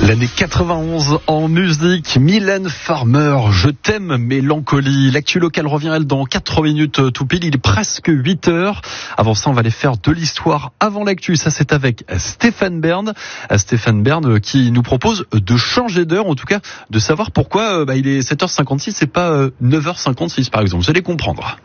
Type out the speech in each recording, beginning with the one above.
L'année 91 en musique, Mylène Farmer, Je t'aime mélancolie. L'actu locale revient elle dans 4 minutes tout pile, il est presque 8h. Avant ça, on va aller faire de l'histoire avant l'actu. Ça, c'est avec Stéphane Bern. Stéphane Bern qui nous propose de changer d'heure, en tout cas de savoir pourquoi il est 7h56 et pas 9h56 par exemple. Vous allez comprendre.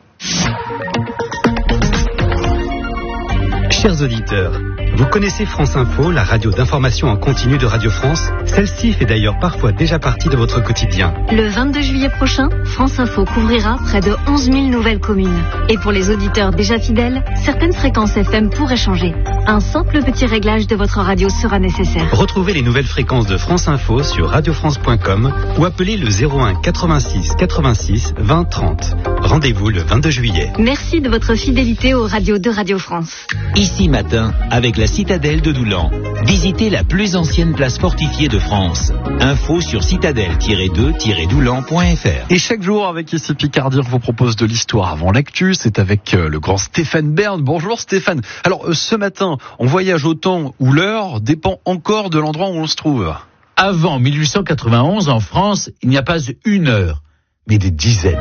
Chers auditeurs, vous connaissez France Info, la radio d'information en continu de Radio France? Celle-ci fait d'ailleurs parfois déjà partie de votre quotidien. Le 22 juillet prochain, France Info couvrira près de 11 000 nouvelles communes. Et pour les auditeurs déjà fidèles, certaines fréquences FM pourraient changer. Un simple petit réglage de votre radio sera nécessaire. Retrouvez les nouvelles fréquences de France Info sur radiofrance.com ou appelez le 01 86 86 20 30. Rendez-vous le 22 juillet. Merci de votre fidélité aux radios de Radio France. Ici matin, avec la citadelle de Doulan. Visitez la plus ancienne place fortifiée de France. Info sur citadelle-2-doulan.fr. Et chaque jour, avec ici Picardie, on vous propose de l'histoire avant l'actu. C'est avec le grand Stéphane Bern. Bonjour Stéphane. Alors ce matin, on voyage au temps où l'heure dépend encore de l'endroit où on se trouve. Avant 1891, en France, il n'y a pas une heure, mais des dizaines.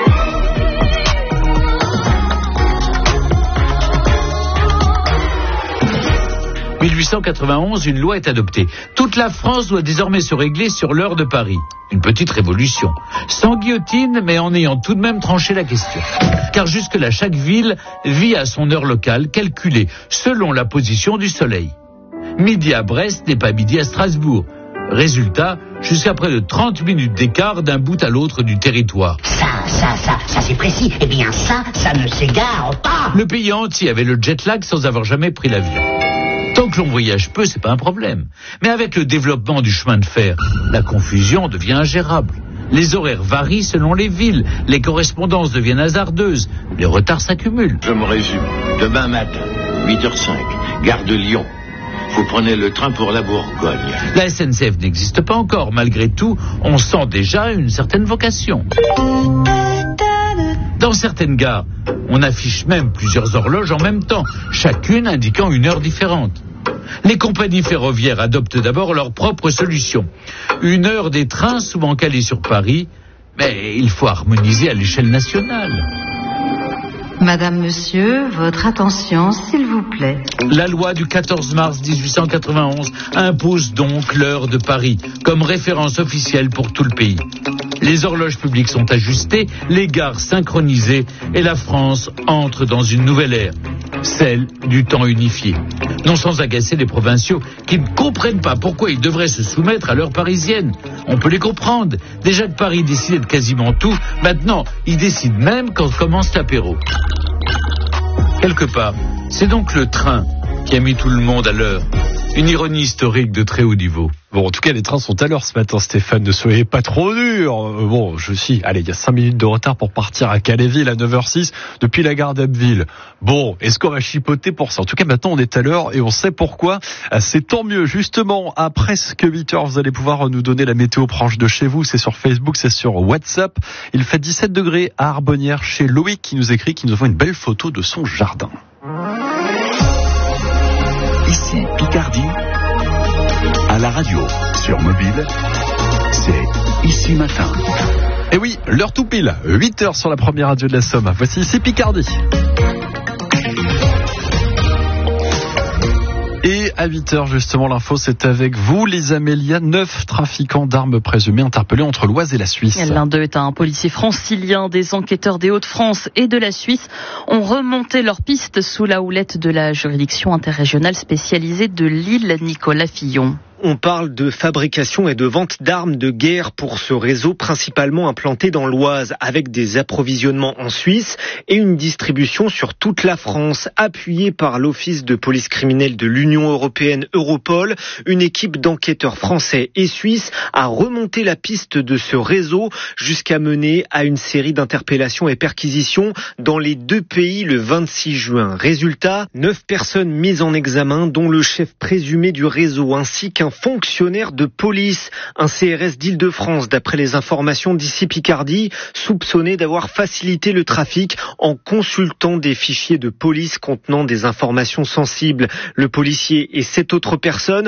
En 1891, une loi est adoptée. Toute la France doit désormais se régler sur l'heure de Paris. Une petite révolution. Sans guillotine, mais en ayant tout de même tranché la question. Car jusque-là, chaque ville vit à son heure locale, calculée selon la position du soleil. Midi à Brest n'est pas midi à Strasbourg. Résultat, jusqu'à près de 30 minutes d'écart d'un bout à l'autre du territoire. Ça c'est précis. Eh bien ça ne s'égare pas. Le pays entier avait le jet lag sans avoir jamais pris l'avion. Tant que l'on voyage peu, c'est pas un problème. Mais avec le développement du chemin de fer, la confusion devient ingérable. Les horaires varient selon les villes, les correspondances deviennent hasardeuses, les retards s'accumulent. Je me résume. Demain matin, 8h05, gare de Lyon. Vous prenez le train pour la Bourgogne. La SNCF n'existe pas encore. Malgré tout, on sent déjà une certaine vocation. Dans certaines gares, on affiche même plusieurs horloges en même temps, chacune indiquant une heure différente. Les compagnies ferroviaires adoptent d'abord leur propre solution. Une heure des trains souvent calés sur Paris, mais il faut harmoniser à l'échelle nationale. Madame, monsieur, votre attention, s'il vous plaît. La loi du 14 mars 1891 impose donc l'heure de Paris comme référence officielle pour tout le pays. Les horloges publiques sont ajustées, les gares synchronisées et la France entre dans une nouvelle ère, celle du temps unifié. Non sans agacer les provinciaux qui ne comprennent pas pourquoi ils devraient se soumettre à l'heure parisienne. On peut les comprendre. Déjà que Paris décidait de quasiment tout, maintenant ils décident même quand commence l'apéro. Quelque part, c'est donc le train qui a mis tout le monde à l'heure. Une ironie historique de très haut niveau. Bon, en tout cas, les trains sont à l'heure ce matin, Stéphane. Ne soyez pas trop dur. Allez, il y a 5 minutes de retard pour partir à Calais-Ville à 9h06 depuis la gare d'Abbeville. Bon, est-ce qu'on va chipoter pour ça? En tout cas, maintenant, on est à l'heure et on sait pourquoi. C'est tant mieux. Justement, à presque 8h, vous allez pouvoir nous donner la météo proche de chez vous. C'est sur Facebook, c'est sur WhatsApp. Il fait 17 degrés à Arbonnières chez Loïc qui nous écrit, qui nous envoie une belle photo de son jardin. Ici Picardie, à la radio, sur mobile, c'est Ici Matin. Et oui, l'heure tout pile, 8h sur la première radio de la Somme. Voici Ici Picardie. Et à 8h, justement, l'info, c'est avec vous, les Amélia. 9 trafiquants d'armes présumés interpellés entre l'Oise et la Suisse. L'un d'eux est un policier francilien. Des enquêteurs des Hauts-de-France et de la Suisse ont remonté leur piste sous la houlette de la juridiction interrégionale spécialisée de Lille, Nicolas Fillon. On parle de fabrication et de vente d'armes de guerre pour ce réseau principalement implanté dans l'Oise, avec des approvisionnements en Suisse et une distribution sur toute la France. Appuyée par l'Office de police criminelle de l'Union européenne Europol, une équipe d'enquêteurs français et suisses a remonté la piste de ce réseau jusqu'à mener à une série d'interpellations et perquisitions dans les deux pays le 26 juin. Résultat, 9 personnes mises en examen, dont le chef présumé du réseau ainsi qu'un fonctionnaire de police, un CRS d'Île-de-France, d'après les informations d'Ici Picardie, soupçonné d'avoir facilité le trafic en consultant des fichiers de police contenant des informations sensibles. Le policier et 7 autres personnes